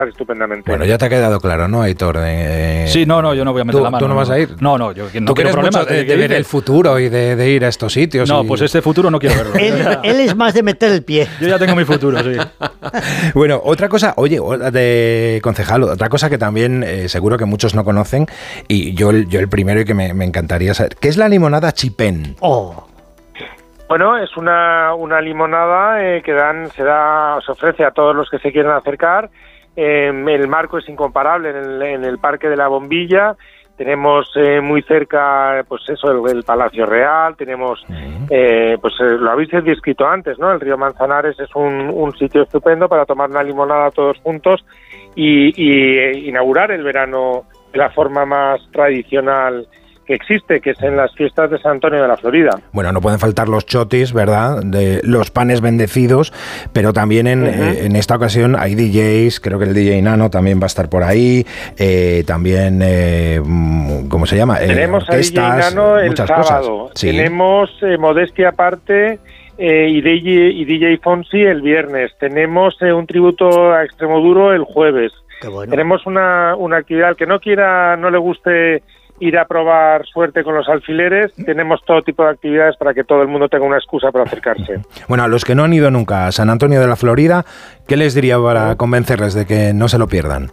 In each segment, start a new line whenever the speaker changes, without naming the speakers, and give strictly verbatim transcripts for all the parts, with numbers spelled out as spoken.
estupendamente.
Bueno, ya te ha quedado claro, ¿no, Aitor? Eh,
sí, no, no, yo no voy a meter
¿tú,
la mano.
¿Tú no, no vas a ir?
No, no, yo no
¿Tú
quiero
problemas
mucho
de, de ver el futuro y de, de ir a estos sitios?
No,
y...
pues este futuro no quiero verlo.
él, él es más de meter el pie.
Yo ya tengo mi futuro, sí.
Bueno, otra cosa, oye, de concejal, otra cosa que también eh, seguro que muchos no conocen, y yo, yo el primero y que me, me encantaría saber, ¿qué es la limonada Chipén?
Oh.
Bueno, es una, una limonada eh, que dan, se da, se ofrece a todos los que se quieran acercar. Eh, el marco es incomparable en el, en el Parque de la Bombilla. Tenemos eh, muy cerca, pues eso, el, el Palacio Real. Tenemos, eh, pues eh, lo habéis descrito antes, ¿no? El río Manzanares es un, un sitio estupendo para tomar una limonada todos juntos y, y eh, inaugurar el verano de la forma más tradicional que existe, que es en las fiestas de San Antonio de la Florida.
Bueno, no pueden faltar los chotis, ¿verdad? De los panes bendecidos, pero también en, uh-huh. eh, en esta ocasión hay D Js, creo que el D J Nano también va a estar por ahí, eh, también, eh, ¿cómo se llama? Eh,
Tenemos orquestas, a D J Nano el sábado, sí. Tenemos eh, Modestia Aparte eh, y, D J, y D J Fonsi el viernes, tenemos eh, un tributo a Extremoduro el jueves.
Qué bueno.
Tenemos una, una actividad, al que no quiera, no le guste ir a probar suerte con los alfileres, tenemos todo tipo de actividades para que todo el mundo tenga una excusa para acercarse.
Bueno, a los que no han ido nunca a San Antonio de la Florida, ¿qué les diría para convencerles de que no se lo pierdan?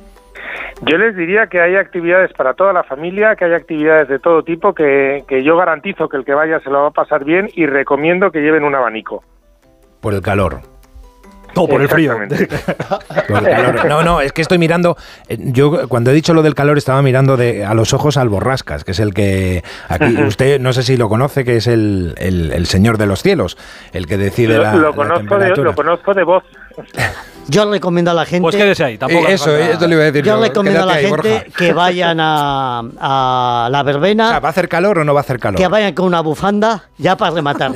Yo les diría que hay actividades para toda la familia, que hay actividades de todo tipo, que, que yo garantizo que el que vaya se lo va a pasar bien y recomiendo que lleven un abanico.
Por el calor.
O por el frío.
Por el calor. No, no, es que estoy mirando, yo cuando he dicho lo del calor estaba mirando de, a los ojos al Borrascas, que es el que, aquí usted no sé si lo conoce, que es el, el, el señor de los cielos, el que decide
lo,
la,
lo
la
conozco
temperatura.
De, lo conozco de voz.
Yo recomiendo a la gente...
Pues quédese ahí, tampoco...
Eh, eso, eso le iba a decir
yo. Yo recomiendo a la
ahí,
gente
Borja.
que vayan a, a la verbena...
O sea, ¿va a hacer calor o no va a hacer calor?
Que vayan con una bufanda, ya para rematar.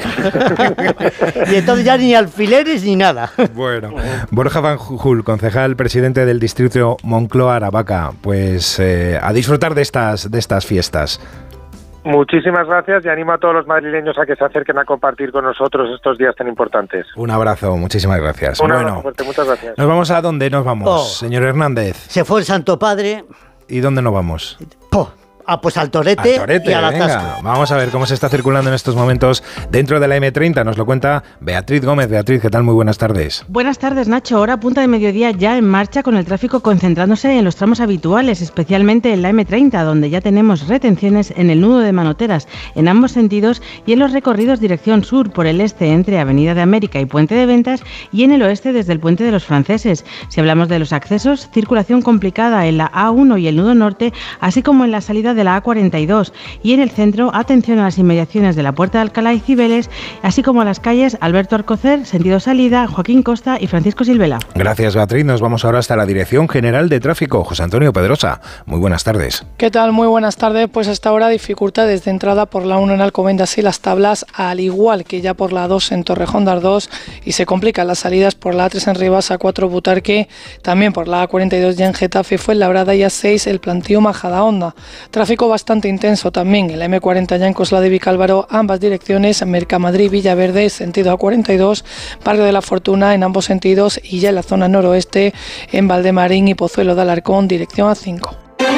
Y entonces ya ni alfileres ni nada.
Bueno, Borja Van Jul, concejal presidente del distrito Moncloa-Aravaca, pues eh, a disfrutar de estas, de estas fiestas.
Muchísimas gracias y animo a todos los madrileños a que se acerquen a compartir con nosotros estos días tan importantes.
Un abrazo, muchísimas gracias.
Un
bueno,
abrazo fuerte, muchas gracias.
¿Nos vamos a dónde nos vamos,
oh.
señor Hernández?
Se fue el Santo Padre.
¿Y dónde nos vamos?
Oh. Ah, pues al Torete,
al Torete
y al
venga.
Atasco.
Vamos a ver cómo se está circulando en estos momentos dentro de la eme treinta. Nos lo cuenta Beatriz Gómez. Beatriz, ¿qué tal? Muy buenas tardes.
Buenas tardes, Nacho. Hora punta de mediodía ya en marcha con el tráfico concentrándose en los tramos habituales, especialmente en la eme treinta, donde ya tenemos retenciones en el nudo de Manoteras en ambos sentidos y en los recorridos dirección sur por el este entre Avenida de América y Puente de Ventas y en el oeste desde el Puente de los Franceses. Si hablamos de los accesos, circulación complicada en la a uno y el nudo norte, así como en la salida de la a cuarenta y dos. Y en el centro, atención a las inmediaciones de la Puerta de Alcalá y Cibeles, así como a las calles Alberto Alcocer, sentido salida, Joaquín Costa y Francisco Silvela.
Gracias, Beatriz. Nos vamos ahora hasta la Dirección General de Tráfico. José Antonio Pedrosa, muy buenas tardes.
¿Qué tal? Muy buenas tardes. Pues hasta ahora dificultades de entrada por la uno en Alcobendas y Las Tablas, al igual que ya por la dos en Torrejón de Ardoz, y se complican las salidas por la a tres en Rivas, a cuatro Butarque, también por la a cuarenta y dos ya en Getafe, Fuenlabrada y a seis el Plantío Majadahonda. Tráfico bastante intenso también en la eme cuarenta ya en Cosla de Vicálvaro, ambas direcciones, Mercamadrid, Villaverde, sentido a cuarenta y dos, Barrio de la Fortuna en ambos sentidos y ya en la zona noroeste en Valdemarín y Pozuelo de Alarcón, dirección a cinco.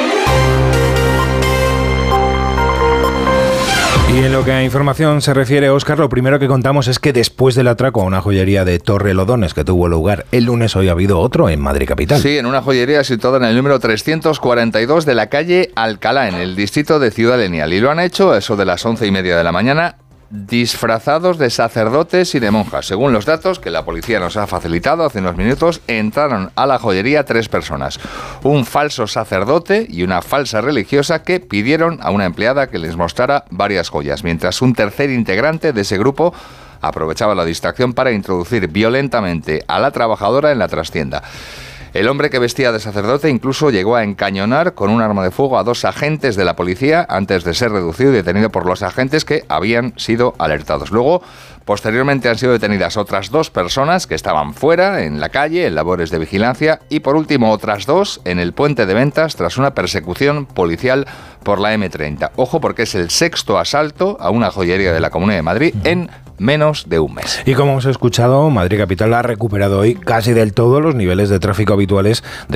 Y en lo que a información se refiere, Óscar, lo primero que contamos es que después del atraco a una joyería de Torrelodones que tuvo lugar el lunes, hoy ha habido otro en Madrid capital.
Sí, en una joyería situada en el número trescientos cuarenta y dos de la calle Alcalá, en el distrito de Ciudad Lineal. Y lo han hecho a eso de las once y media de la mañana, disfrazados de sacerdotes y de monjas. Según los datos que la policía nos ha facilitado hace unos minutos, entraron a la joyería tres personas. Un falso sacerdote y una falsa religiosa que pidieron a una empleada que les mostrara varias joyas, mientras un tercer integrante de ese grupo aprovechaba la distracción para introducir violentamente a la trabajadora en la trastienda. El hombre que vestía de sacerdote incluso llegó a encañonar con un arma de fuego a dos agentes de la policía antes de ser reducido y detenido por los agentes que habían sido alertados. Luego, posteriormente han sido detenidas otras dos personas que estaban fuera, en la calle, en labores de vigilancia, y por último otras dos en el Puente de Ventas tras una persecución policial por la eme treinta. Ojo, porque es el sexto asalto a una joyería de la Comunidad de Madrid en menos de un mes.
Y como hemos escuchado, Madrid Capital ha recuperado hoy casi del todo los niveles de tráfico habituales